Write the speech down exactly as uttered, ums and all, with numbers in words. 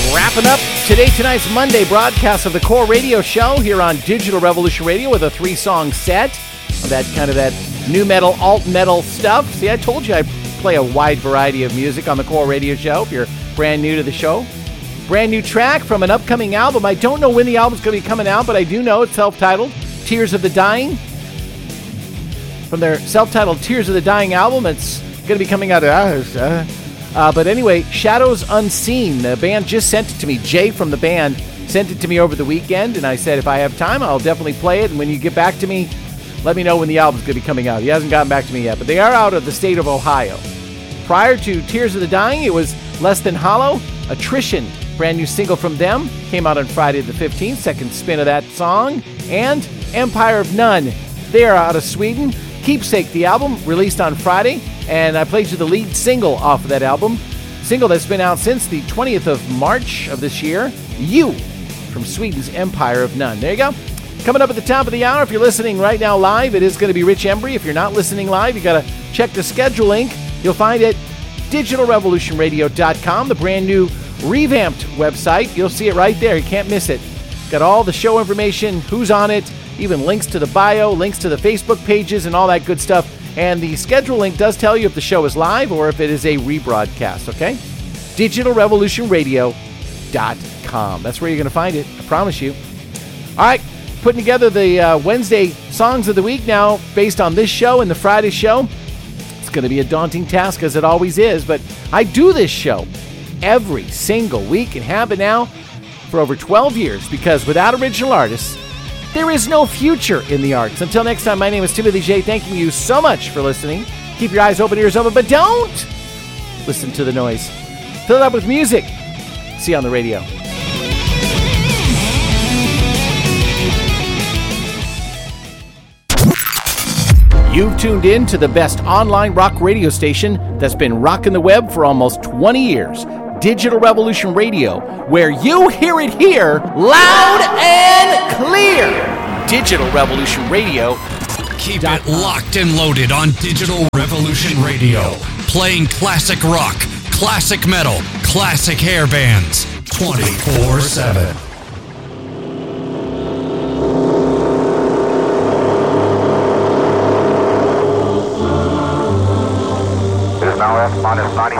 Wrapping up today, tonight's Monday broadcast of the Core Radio Show here on Digital Revolution Radio with a three-song set of that kind of that new metal, alt metal stuff. See, I told you I play a wide variety of music on the Core Radio Show if you're brand new to the show. Brand new track from an upcoming album. I don't know when the album's going to be coming out, but I do know it's self-titled, Tears of the Dying. From their self-titled Tears of the Dying album, it's going to be coming out. Uh, uh, but anyway, Shadows Unseen. The band just sent it to me. Jay from the band sent it to me over the weekend, and I said if I have time, I'll definitely play it. And when you get back to me, let me know when the album's going to be coming out. He hasn't gotten back to me yet, but they are out of the state of Ohio. Prior to Tears of the Dying, it was Less Than Hollow, Attrition. Brand new single from them. Came out on Friday the fifteenth. Second spin of that song. And Empire of None. They are out of Sweden. Keepsake, the album, released on Friday, and I played you the lead single off of that album. Single that's been out since the twentieth of March of this year, You, from Sweden's Empire of None. There you go. Coming up at the top of the hour, if you're listening right now live, it is going to be Rich Embry. If you're not listening live, you got to check the schedule link. You'll find it digital revolution radio dot com, the brand new revamped website. You'll see it right there. You can't miss it. Got all the show information, who's on it, even links to the bio, links to the Facebook pages, and all that good stuff. And the schedule link does tell you if the show is live or if it is a rebroadcast, okay? digital revolution radio dot com. That's where you're going to find it. I promise you. All right, putting together the uh, Wednesday songs of the week now based on this show and the Friday show. It's going to be a daunting task, as it always is, but I do this show every single week and have it now for over twelve years, because without original artists, there is no future in the arts. Until next time, my name is Timothy J. Thanking you so much for listening. Keep your eyes open, ears open, but don't listen to the noise. Fill it up with music. See you on the radio. You've tuned in to the best online rock radio station that's been rocking the web for almost twenty years. Digital Revolution Radio, where you hear it here, loud and clear. Digital Revolution Radio. Keep it locked and loaded on Digital Revolution Radio. Playing classic rock, classic metal, classic hair bands, twenty-four seven. It is now F minus ninety